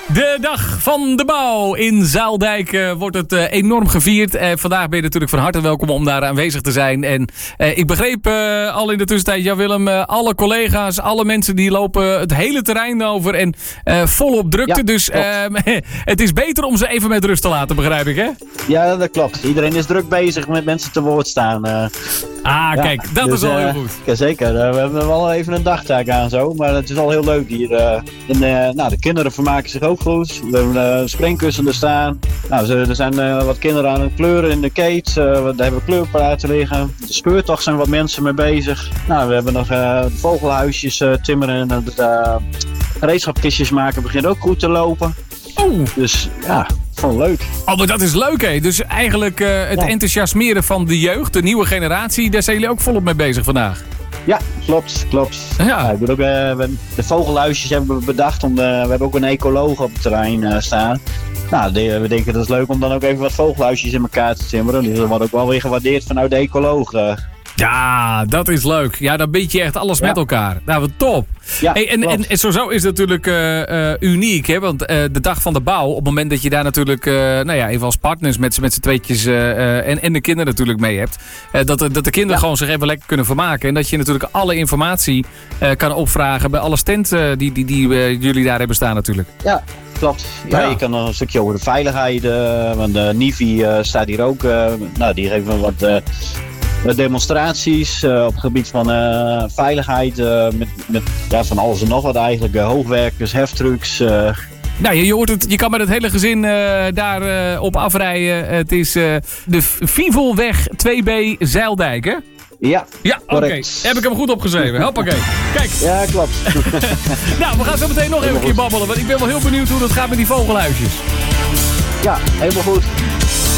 De dag van de bouw in Zaaldijk wordt het enorm gevierd. Vandaag ben je natuurlijk van harte welkom om daar aanwezig te zijn. En ik begreep al in de tussentijd, Jan-Willem, alle collega's, alle mensen die lopen het hele terrein over en volop drukte. Ja, dus het is beter om ze even met rust te laten, begrijp ik, hè? Ja, dat klopt. Iedereen is druk bezig met mensen te woord staan. Kijk, dat is al heel goed. Ja, zeker. We hebben wel even een dagtaak aan zo, maar het is al heel leuk hier. De kinderen vermaken zich ook goed. We hebben springkussenen staan. Er zijn wat kinderen aan het kleuren in de keet. Daar hebben we kleurplaten liggen. De speurtocht zijn wat mensen mee bezig. We hebben nog vogelhuisjes timmeren en gereedschapkistjes maken begint ook goed te lopen. Oh. Dus ja, gewoon leuk. Oh, maar dat is leuk, hè? Dus eigenlijk het enthousiasmeren van de jeugd, de nieuwe generatie, daar zijn jullie ook volop mee bezig vandaag. Ja, klopt. Ja. Ik bedoel, de vogelhuisjes hebben we bedacht. We hebben ook een ecoloog op het terrein staan. We denken dat het leuk om dan ook even wat vogelhuisjes in elkaar te timmeren. Die worden ook wel weer gewaardeerd vanuit de ecoloog. Ja, dat is leuk. Ja, dan bied je echt alles met elkaar. Nou, wat top. Ja, en sowieso is het natuurlijk uniek, hè? Want de dag van de bouw, op het moment dat je daar natuurlijk even als partners met z'n tweetjes en de kinderen natuurlijk mee hebt, dat de kinderen gewoon zich even lekker kunnen vermaken. En dat je natuurlijk alle informatie kan opvragen bij alle stands die jullie daar hebben staan natuurlijk. Ja. Klopt. Ja, je kan nog een stukje over de veiligheid. Want de Nivi staat hier ook. Die geven wat demonstraties op het gebied van veiligheid. Met van alles en nog wat eigenlijk. Hoogwerkers, heftrucks. Je hoort het, je kan met het hele gezin daar op afrijden. Het is de Fivelweg 2B Zaaldijk, hè? Ja, oké. Heb ik hem goed opgeschreven. Hoppakee. Kijk. Ja, klopt. We gaan zo meteen nog even een keer babbelen. Want ik ben wel heel benieuwd hoe dat gaat met die vogelhuisjes. Ja, helemaal goed.